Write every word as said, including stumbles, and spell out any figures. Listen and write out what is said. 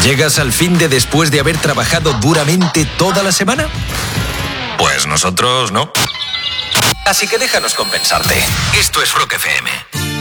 ¿Llegas al fin de después de haber trabajado duramente toda la semana? Pues nosotros no. Así que déjanos compensarte. Esto es Rock F M.